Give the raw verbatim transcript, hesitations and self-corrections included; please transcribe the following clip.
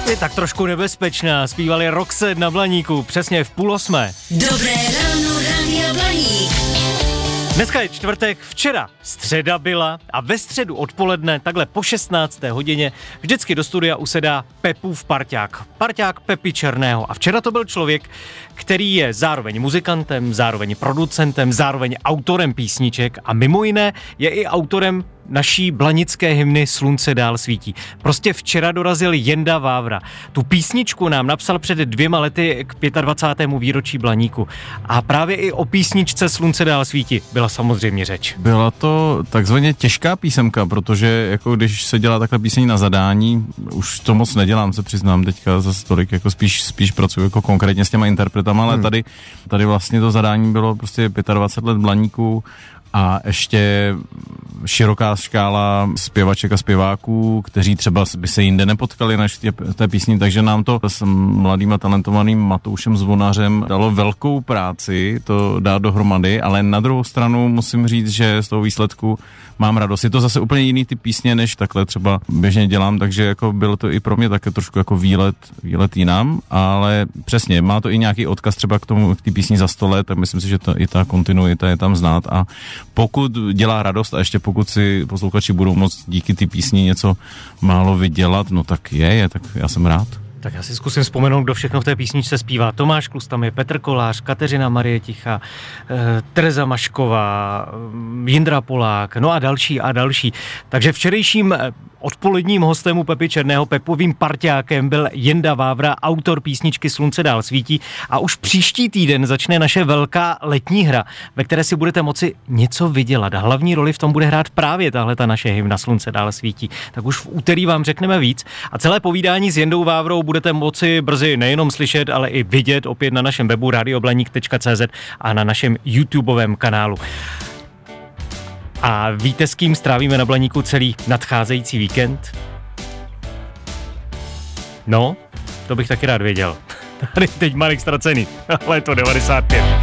Je tak trošku nebezpečná, zpívali Roxette na Blaníku, přesně v půl osmé. Dobré ráno, Rádia Blaník. Dneska je čtvrtek, včera středa byla a ve středu odpoledne, takhle po šestnácté hodině, vždycky do studia usedá Pepův parťák. Parťák Pepy Černého. A včera to byl člověk, který je zároveň muzikantem, zároveň producentem, zároveň autorem písniček a mimo jiné je i autorem naší blanické hymny Slunce dál svítí. Prostě včera dorazil Jenda Vávra. Tu písničku nám napsal před dvěma lety k dvacátému pátému výročí Blaníku. A právě i o písničce Slunce dál svítí byla samozřejmě řeč. Byla to takzvaně těžká písemka, protože jako když se dělá takhle píseň na zadání, už to moc nedělám, se přiznám teďka zase tolik, jako spíš, spíš pracuji jako konkrétně s těma interpretama, ale hmm. tady, tady vlastně to zadání bylo prostě dvacet pět let Blaníku a ještě široká škála zpěvaček a zpěváků, kteří třeba by se jinde nepotkali než v té písni, takže nám to s mladým a talentovaným Matoušem Zvonařem dalo velkou práci to dát dohromady, ale na druhou stranu musím říct, že z toho výsledku mám radost. Je to zase úplně jiný typ písně, než takhle třeba běžně dělám, takže jako bylo to i pro mě také trošku jako výlet, výlet jinam, ale přesně, má to i nějaký odkaz třeba k tomu, k té písni Za sto let, tak myslím si, že ta, i ta kontinuita je tam znát a pokud dělá radost a ještě pokud si posluchači budou moct díky ty písni něco málo vydělat, no tak je, je, tak já jsem rád. Tak já si zkusím vzpomenout, kdo všechno v té písničce zpívá. Tomáš Klus tam je, Petr Kolář, Kateřina Marie Tichá, eh, Tereza Mašková, eh, Jindra Polák, no a další a další. Takže včerejším eh, odpoledním hostem u Pepy Černého, Pepovým parťákem byl Jenda Vávra, autor písničky Slunce dál svítí a už příští týden začne naše velká letní hra, ve které si budete moci něco vydělat. A hlavní roli v tom bude hrát právě tahle ta naše hymna Slunce dál svítí. Tak už v úterý vám řekneme víc a celé povídání s Jendou Vávrou budete moci brzy nejenom slyšet, ale i vidět opět na našem webu radio blaník tečka cé zet a na našem YouTubeovém kanálu. A víte, s kým strávíme na Blaníku celý nadcházející víkend? No, to bych taky rád věděl. Tady teď Marek Ztracený, ale je to devadesát pět.